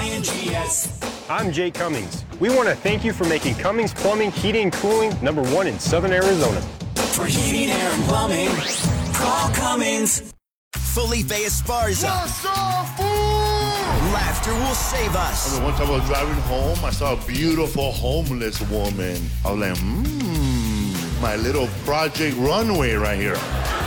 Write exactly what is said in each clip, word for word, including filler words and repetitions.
N G S. I'm Jay Cummings. We want to thank you for making Cummings Plumbing, Heating, and Cooling number one in Southern Arizona. For heating, air, and plumbing, call Cummings. Felipe Esparza. What's up, fool? Laughter will save us. I mean, one time I was driving home, I saw a beautiful homeless woman. I was like, mmm, my little Project Runway right here.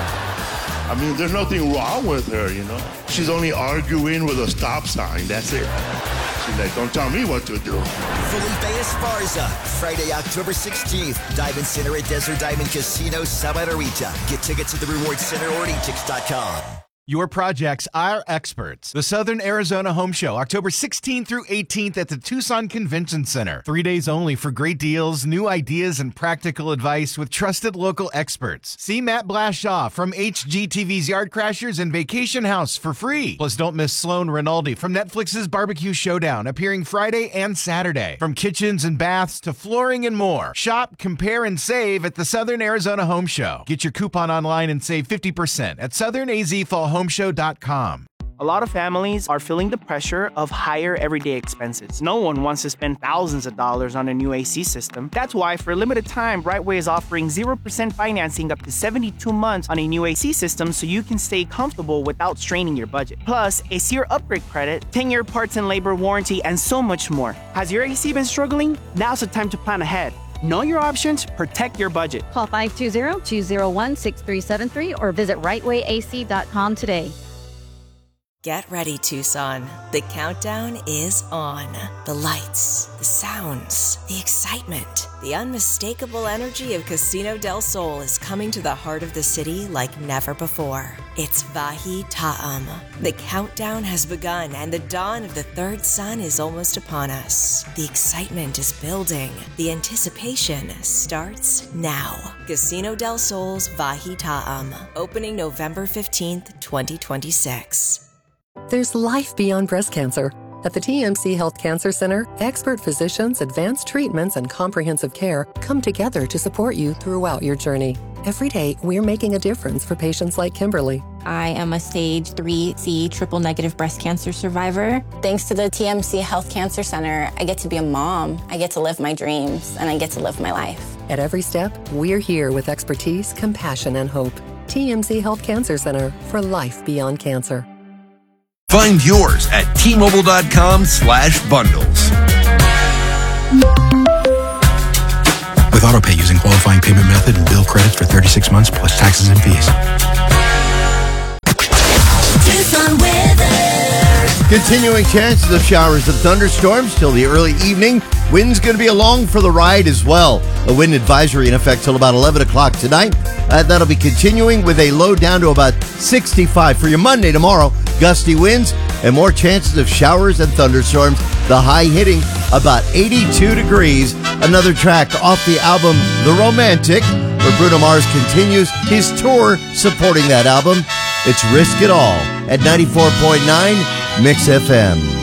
I mean, there's nothing wrong with her, you know? She's only arguing with a stop sign, that's it. She's like, don't tell me what to do. Felipe Esparza, Friday, October sixteenth. Diamond Center at Desert Diamond Casino, Santa Rita. Get tickets at the Reward Center or e tix dot com. Your projects, our experts. The Southern Arizona Home Show, October sixteenth through eighteenth at the Tucson Convention Center. Three days only for great deals, new ideas, and practical advice with trusted local experts. See Matt Blashaw from H G T V's Yard Crashers and Vacation House for free. Plus, don't miss Sloan Rinaldi from Netflix's Barbecue Showdown, appearing Friday and Saturday. From kitchens and baths to flooring and more. Shop, compare, and save at the Southern Arizona Home Show. Get your coupon online and save fifty percent at southern a z fall home show dot com. A lot of families are feeling the pressure of higher everyday expenses. No one wants to spend thousands of dollars on a new A C system. That's why, for a limited time, Brightway is offering zero percent financing up to seventy-two months on a new A C system so you can stay comfortable without straining your budget. Plus, a Sear upgrade credit, ten-year parts and labor warranty, and so much more. Has your A C been struggling? Now's the time to plan ahead. Know your options, protect your budget. Call five two zero, two zero one, six three seven three or visit right way a c dot com today. Get ready, Tucson. The countdown is on. The lights, the sounds, the excitement, the unmistakable energy of Casino del Sol is coming to the heart of the city like never before. It's Vahi Ta'am. The countdown has begun and the dawn of the third sun is almost upon us. The excitement is building. The anticipation starts now. Casino del Sol's Vahi Ta'am, opening November fifteenth, twenty twenty-six. There's life beyond breast cancer. At the T M C Health Cancer Center, expert physicians, advanced treatments, and comprehensive care come together to support you throughout your journey. Every day, we're making a difference for patients like Kimberly. I am a stage three C triple negative breast cancer survivor. Thanks to the T M C Health Cancer Center, I get to be a mom, I get to live my dreams, and I get to live my life. At every step, we're here with expertise, compassion, and hope. T M C Health Cancer Center, for life beyond cancer. Find yours at T Mobile dot com slash bundles. With AutoPay using qualifying payment method and bill credits for thirty-six months plus taxes and fees. Tucson weather. Continuing chances of showers and thunderstorms till the early evening. Wind's going to be along for the ride as well. A wind advisory in effect till about eleven o'clock tonight. Uh, that'll be continuing with a low down to about sixty-five. For your Monday tomorrow, gusty winds and more chances of showers and thunderstorms. The high hitting about eighty-two degrees. Another track off the album The Romantic, where Bruno Mars continues his tour supporting that album. It's Risk It All at ninety-four point nine Mix F M.